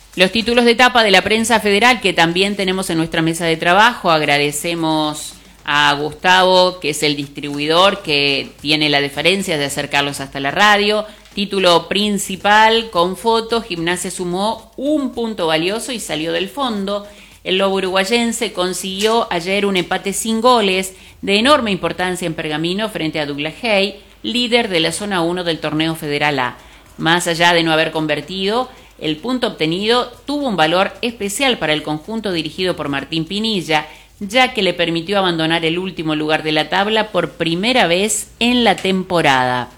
Los títulos de tapa de la prensa federal que también tenemos en nuestra mesa de trabajo. Agradecemos a Gustavo, que es el distribuidor, que tiene la deferencia de acercarlos hasta la radio. Título principal con fotos: Gimnasia sumó un punto valioso y salió del fondo. El Lobo uruguayense consiguió ayer un empate sin goles de enorme importancia en Pergamino frente a Douglas Haig, líder de la zona 1 del torneo Federal A. Más allá de no haber convertido, el punto obtenido tuvo un valor especial para el conjunto dirigido por Martín Pinilla, ya que le permitió abandonar el último lugar de la tabla por primera vez en la temporada.